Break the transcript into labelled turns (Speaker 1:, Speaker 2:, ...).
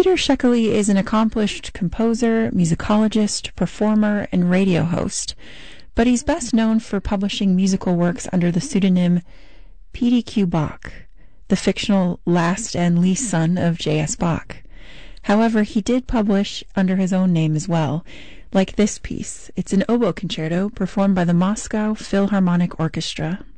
Speaker 1: Peter Szekely is an accomplished composer, musicologist, performer, and radio host, but he's best known for publishing musical works under the pseudonym P.D.Q. Bach, the fictional last and least son of J.S. Bach. However, he did publish under his own name as well, like this piece. It's an oboe concerto performed by the Moscow Philharmonic Orchestra.